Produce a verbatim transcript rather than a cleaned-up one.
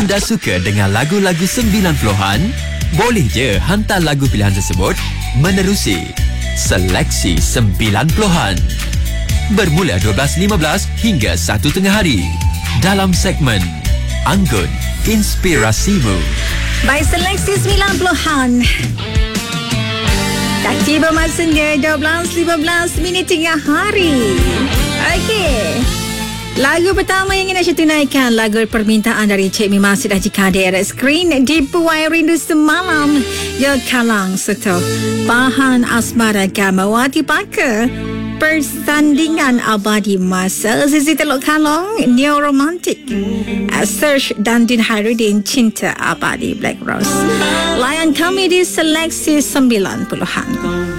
Anda suka dengan lagu-lagu sembilan puluhan? Boleh je hantar lagu pilihan tersebut menerusi Seleksi sembilan puluhan. Bermula dua belas lima belas hingga satu tengah hari dalam segmen Anggun Inspirasimu. Baik, seleksi sembilan puluhan. Dah tiba masanya dua belas lima belas minit tengah hari. Okey. Lagu pertama yang ingin saya tunaikan, lagu permintaan dari Cik Mima sudah dikadir skrin di Buai Rindu Semalam. Ya Kalang serta Bahan Asmara Gamawati Paka. Persandingan abadi masa Zizi Teluk Kalong, Neo Romantik, Search dan Din Hairudin, Cinta Abadi Black Rose. Layan kami di seleksi sembilan puluhan.